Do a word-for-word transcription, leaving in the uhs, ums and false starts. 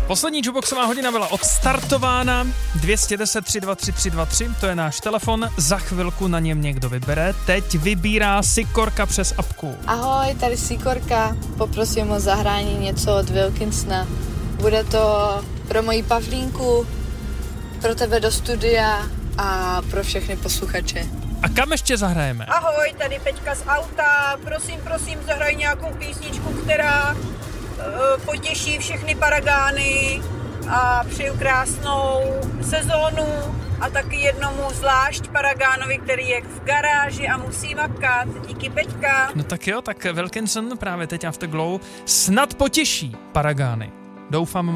Poslední jukeboxová hodina byla odstartována. dvě stě deset tři dva tři tři dva tři, to je náš telefon. Za chvilku na něm někdo vybere. Teď vybírá Sikorka přes apku. Ahoj, tady Sikorka. Poprosím o zahrání něco od Wilkinsona. Bude to pro moji Pavlínku, pro tebe do studia a pro všechny posluchače. A kam ještě zahrajeme? Ahoj, tady Peťka z auta. Prosím, prosím, zahraj nějakou písničku, která uh, potěší všechny paragány a přeju krásnou sezónu a taky jednomu zvlášť paragánovi, který je v garáži a musí makat. Díky, Peťka. No tak jo, tak Wilkinson právě teď Afterglow snad potěší paragány. Doufám